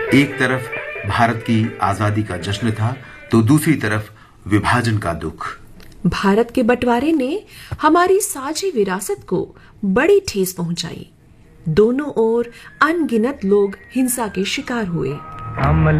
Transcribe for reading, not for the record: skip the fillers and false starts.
एक तरफ भारत की आजादी का जश्न था तो दूसरी तरफ विभाजन का दुख। भारत के बंटवारे ने हमारी साझी विरासत को बड़ी ठेस पहुंचाई। दोनों ओर अनगिनत लोग हिंसा के शिकार हुए।